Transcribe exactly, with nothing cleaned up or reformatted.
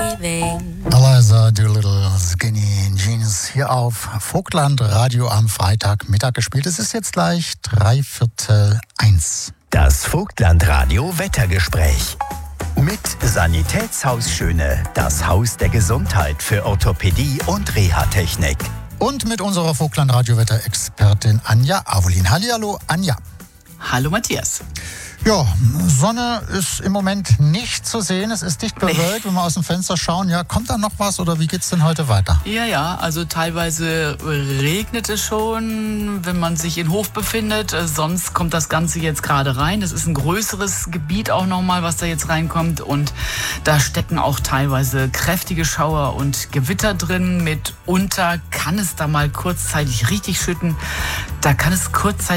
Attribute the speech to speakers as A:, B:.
A: breathing.
B: Eliza Doolittle, Skinny Jeans hier auf Vogtland Radio am Freitagmittag gespielt. Es ist jetzt gleich drei Viertel eins.
C: Das Vogtland-Radio Wettergespräch. Mit Sanitätshaus Schöne, das Haus der Gesundheit für Orthopädie und Reha-Technik.
B: Und mit unserer Vogtland Radio Wetterexpertin Anja Avolin. Hallihallo, Anja.
D: Hallo Matthias.
B: Ja, Sonne ist im Moment nicht zu sehen. Es ist dicht bewölkt, wenn wir aus dem Fenster schauen. Ja, kommt da noch was oder wie geht's denn heute weiter?
D: Ja, ja, also teilweise regnet es schon, wenn man sich in Hof befindet. Sonst kommt das Ganze jetzt gerade rein. Das ist ein größeres Gebiet auch nochmal, was da jetzt reinkommt. Und da stecken auch teilweise kräftige Schauer und Gewitter drin. Mitunter kann es da mal kurzzeitig richtig schütten. Da kann es kurzzeitig